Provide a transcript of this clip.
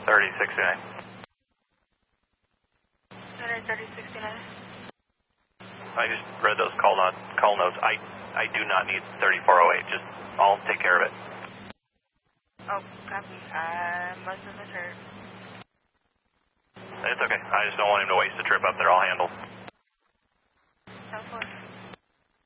3069. Center 3069. I just read those call notes. I do not need 3408. Just, I'll take care of it. Oh, copy. I must have misheard. It's okay. I just don't want him to waste the trip up there. I'll handle. Of course.